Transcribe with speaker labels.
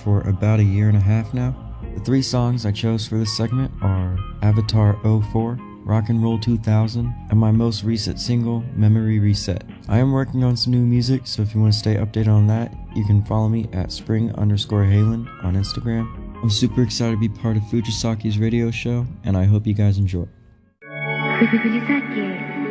Speaker 1: for about a year and a half now. The 3 songs I chose for this segment are Avatar 04, Rock and Roll 2000, and my most recent single, Memory Reset. I am working on some new music, so if you want to stay updated on that, you can follow me at spring_halen on Instagram. I'm super excited to be part of Fujisaki's radio show, and I hope you guys enjoy.